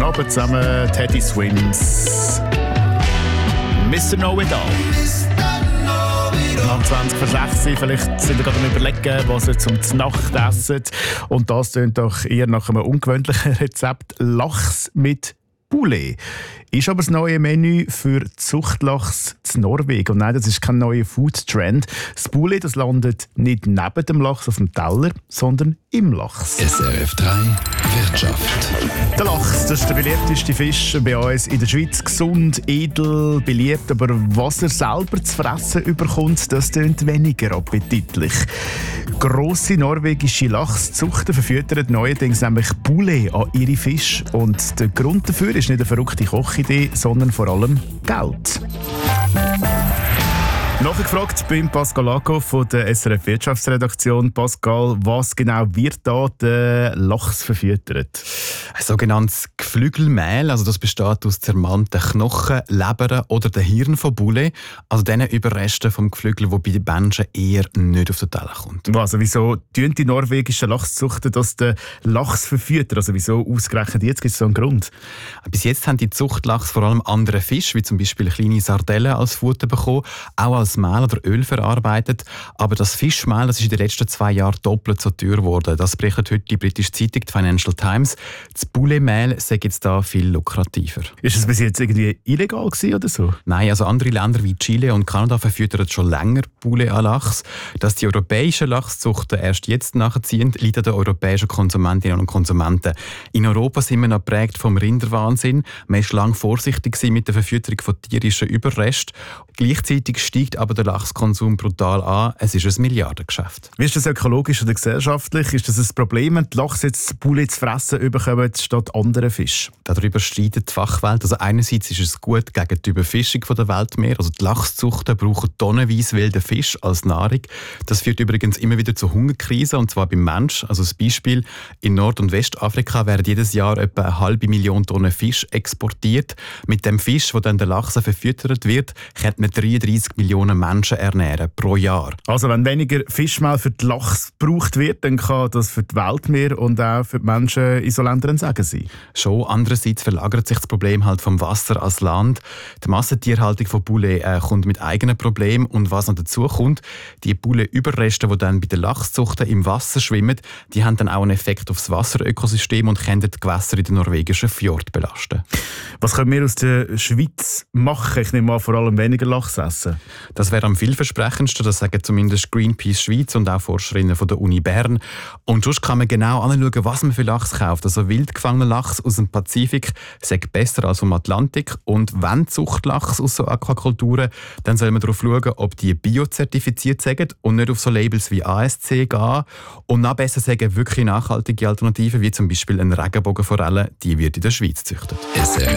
Guten Abend zusammen, Teddy Swims. Mr. Know-It-All. Am 20 vor 6 Uhr, vielleicht sind wir gerade am Überlegen, was ihr zum Nacht essen. Und das klingt doch eher nach einem ungewöhnlichen Rezept. Lachs mit Poulet ist aber das neue Menü für Zuchtlachs in Norwegen. Und nein, das ist kein neuer Food-Trend. Das Poulet, das landet nicht neben dem Lachs auf dem Teller, sondern im Lachs. SRF 3 Wirtschaft. Der Lachs, das ist der beliebteste Fisch bei uns in der Schweiz. Gesund, edel, beliebt. Aber was er selber zu fressen überkommt, das klingt weniger appetitlich. Grosse norwegische Lachszuchten verfüttern neuerdings nämlich Poulet an ihre Fische. Und der Grund dafür ist nicht eine verrückte Kochidee, sondern vor allem Geld. Nachgefragt beim Pascal Lago von der SRF Wirtschaftsredaktion. Pascal, was genau wird da der Lachs verfüttert? Ein sogenanntes Geflügelmehl, also das besteht aus zermahlten Knochen, Lebern oder dem Hirn von Poulet, also diesen Überresten vom Geflügel, die bei den Menschen eher nicht auf den Teller kommt. Also wieso tun die norwegischen Lachszuchten das den Lachs verfüttern? Also wieso ausgerechnet jetzt? Gibt es so einen Grund? Bis jetzt haben die Zuchtlachs vor allem andere Fische, wie zum Beispiel kleine Sardellen, als Futter bekommen, auch als Mehl oder Öl verarbeitet. Aber das Fischmehl, das ist in den letzten 2 Jahren doppelt so teuer geworden. Das berichtet heute die britische Zeitung, die Financial Times. Das Poulet-Mehl sei jetzt da viel lukrativer. Ist es bis jetzt irgendwie illegal gewesen oder so? Nein, also andere Länder wie Chile und Kanada verfüttern schon länger Poulet an Lachs. Dass die europäischen Lachszuchten erst jetzt nachziehen, liegt an den europäischen Konsumentinnen und Konsumenten. In Europa sind wir noch geprägt vom Rinderwahnsinn. Man war lange vorsichtig mit der Verfütterung von tierischen Überresten. Gleichzeitig steigt aber der Lachskonsum brutal an. Es ist ein Milliardengeschäft. Wie ist das ökologisch oder gesellschaftlich? Ist das ein Problem, wenn die Lachs jetzt Poulet zu fressen bekommen statt anderen Fischen? Darüber streitet die Fachwelt. Also einerseits ist es gut gegen die Überfischung der Weltmeere. Also die Lachszuchten brauchen tonnenweise wilden Fisch als Nahrung. Das führt übrigens immer wieder zu Hungerkrisen, und zwar beim Mensch. Also das Beispiel: in Nord- und Westafrika werden jedes Jahr etwa 500.000 Tonnen Fisch exportiert. Mit dem Fisch, der dann der Lachs verfüttert wird, könnte man 33 Millionen Menschen ernähren pro Jahr. Also wenn weniger Fischmehl für die Lachs gebraucht wird, dann kann das für die Weltmeere und auch für die Menschen in so Ländern ein Segen sein. Schon, andererseits verlagert sich das Problem halt vom Wasser ans Land. Die Massentierhaltung von Poulet kommt mit eigenen Problemen, und was noch dazu kommt, die Poulet-Überreste, die dann bei den Lachszuchten im Wasser schwimmen, die haben dann auch einen Effekt auf das Wasserökosystem und können die Gewässer in den norwegischen Fjord belasten. Was können wir aus der Schweiz machen? Ich nehme mal vor allem weniger Lachs essen. Das wäre am vielversprechendsten, das sagen zumindest Greenpeace Schweiz und auch Forscherinnen von der Uni Bern. Und sonst kann man genau anschauen, was man für Lachs kauft. Also wild gefangener Lachs aus dem Pazifik sagt besser als vom Atlantik. Und wenn Zuchtlachs aus so Aquakulturen, dann soll man darauf schauen, ob die biozertifiziert sind und nicht auf so Labels wie ASC gehen. Und noch besser sagen wirklich nachhaltige Alternativen, wie zum Beispiel eine Regenbogenforelle, die wird in der Schweiz gezüchtet.